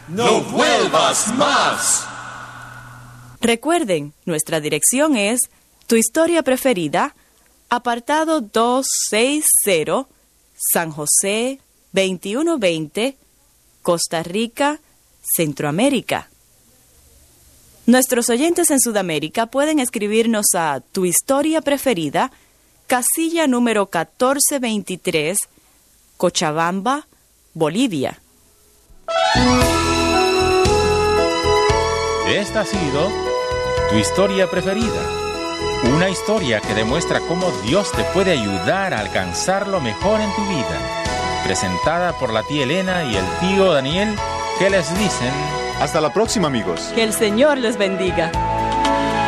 ¡No vuelvas más! Recuerden, nuestra dirección es Tu Historia Preferida, apartado 260, San José, 2120, Costa Rica, Centroamérica. Nuestros oyentes en Sudamérica pueden escribirnos a Tu Historia Preferida, casilla número 1423, Cochabamba, Bolivia. Esta ha sido Tu Historia Preferida, una historia que demuestra cómo Dios te puede ayudar a alcanzar lo mejor en tu vida. Presentada por la tía Elena y el tío Daniel, que les dicen... Hasta la próxima, amigos. Que el Señor les bendiga.